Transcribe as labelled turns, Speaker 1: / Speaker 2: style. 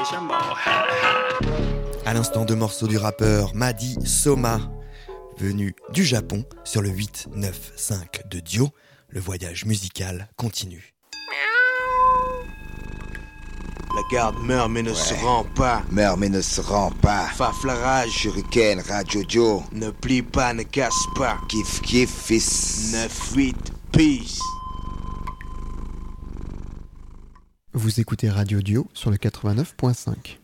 Speaker 1: À l'instant, deux morceaux du rappeur Madi Soma, venu du Japon sur le 8-9-5 de Dio. Le voyage musical continue.
Speaker 2: La garde meurt mais ne se rend pas.
Speaker 3: Meurt mais ne se rend pas.
Speaker 2: Faf la rage.
Speaker 3: Shuriken, Radio Dio.
Speaker 2: Ne plie pas, ne casse pas.
Speaker 3: Kiff kiff fils.
Speaker 2: 9-8, peace.
Speaker 4: Vous écoutez Radio Dio sur le 89.5.